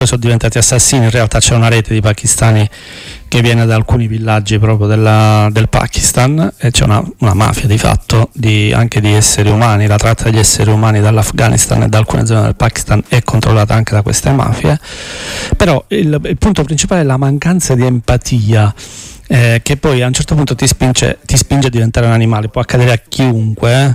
sono diventati assassini. In realtà c'è una rete di pakistani che viene da alcuni villaggi proprio del Pakistan, e c'è una mafia di fatto anche di esseri umani. La tratta degli esseri umani dall'Afghanistan e da alcune zone del Pakistan è controllata anche da queste mafie. Però il punto principale è la mancanza di empatia, che poi a un certo punto ti spinge a diventare un animale. Può accadere a chiunque,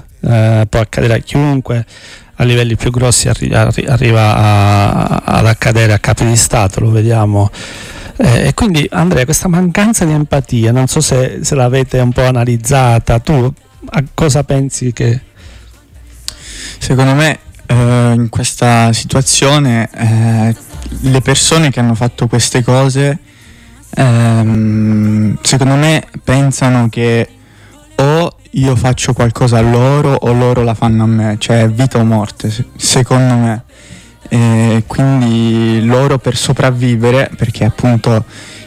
a livelli più grossi arriva ad accadere a capi di Stato, lo vediamo. E quindi, Andrea, questa mancanza di empatia, non so se l'avete un po' analizzata. Tu a cosa pensi che... Secondo me in questa situazione le persone che hanno fatto queste cose secondo me pensano che o io faccio qualcosa a loro o loro la fanno a me, cioè vita o morte, secondo me. Quindi loro, per sopravvivere, perché appunto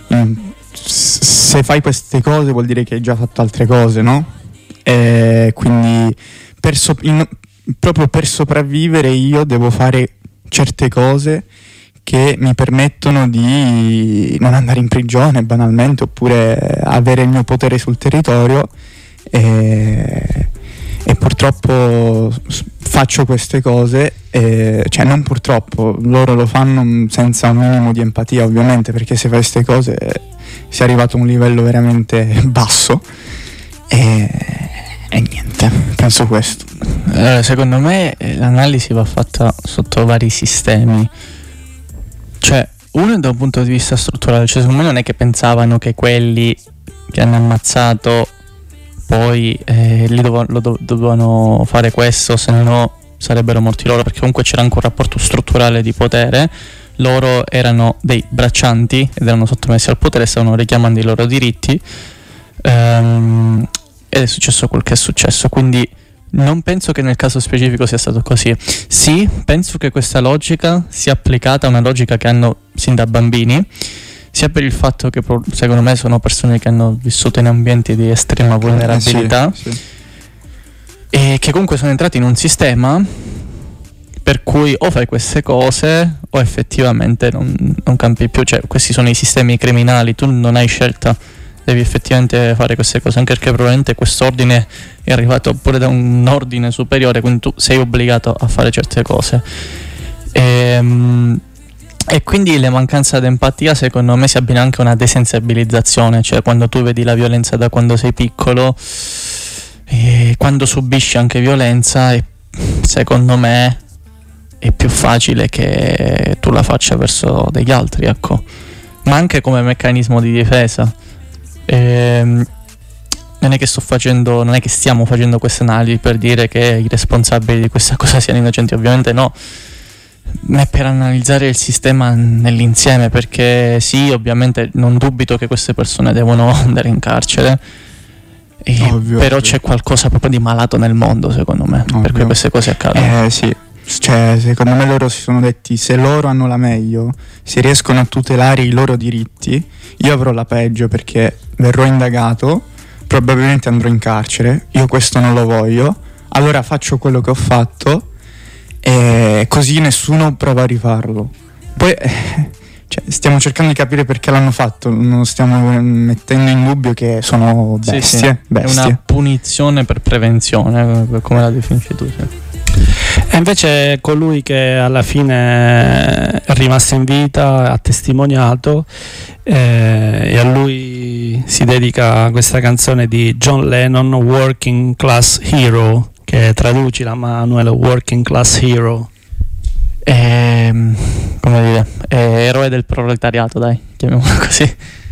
se fai queste cose vuol dire che hai già fatto altre cose, no? Quindi proprio per sopravvivere io devo fare certe cose che mi permettono di non andare in prigione banalmente, oppure avere il mio potere sul territorio, e purtroppo faccio queste cose, cioè non purtroppo, loro lo fanno senza un minimo di empatia, ovviamente, perché se fai queste cose sei arrivato a un livello veramente basso, e niente, penso questo. Secondo me l'analisi va fatta sotto vari sistemi, cioè uno è da un punto di vista strutturale, cioè secondo me non è che pensavano che quelli che hanno ammazzato poi dovevano fare questo, se no sarebbero morti loro, perché comunque c'era anche un rapporto strutturale di potere. Loro erano dei braccianti ed erano sottomessi al potere, stavano richiamando i loro diritti, ed è successo quel che è successo. Quindi non penso che nel caso specifico sia stato così. Sì, penso che questa logica sia applicata a una logica che hanno sin da bambini, sia per il fatto che secondo me sono persone che hanno vissuto in ambienti di estrema vulnerabilità, sì. E che comunque sono entrati in un sistema per cui o fai queste cose o effettivamente non campi più. Cioè, questi sono i sistemi criminali, tu non hai scelta, devi effettivamente fare queste cose, anche perché probabilmente quest'ordine è arrivato pure da un ordine superiore, quindi tu sei obbligato a fare certe cose. E quindi la mancanza di empatia secondo me si abbina anche a una desensibilizzazione, cioè quando tu vedi la violenza da quando sei piccolo, e quando subisci anche violenza, secondo me è più facile che tu la faccia verso degli altri, ecco, ma anche come meccanismo di difesa. Non è che stiamo facendo queste analisi per dire che i responsabili di questa cosa siano innocenti, ovviamente no, ma è per analizzare il sistema nell'insieme, perché sì, ovviamente non dubito che queste persone devono andare in carcere, però c'è qualcosa proprio di malato nel mondo, secondo me, per cui queste cose accadono. Sì, cioè secondo me loro si sono detti: se loro hanno la meglio, se riescono a tutelare i loro diritti, io avrò la peggio, perché verrò indagato, probabilmente andrò in carcere, io questo non lo voglio, allora faccio quello che ho fatto e così nessuno prova a rifarlo. Poi cioè, stiamo cercando di capire perché l'hanno fatto, non stiamo mettendo in dubbio che sono bestie. È una punizione per prevenzione, come la definisci tu, sì. E invece colui che alla fine è rimasto in vita, ha testimoniato, e a lui si dedica questa canzone di John Lennon, Working Class Hero, che traducila, Manuel, Working Class Hero. Come dire, eroe del proletariato, dai, chiamiamolo così.